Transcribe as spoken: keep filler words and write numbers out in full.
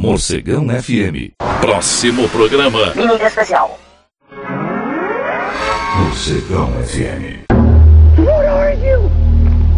Morcegão F M. Próximo programa. Mímica Especial. Morcegão F M. What are you?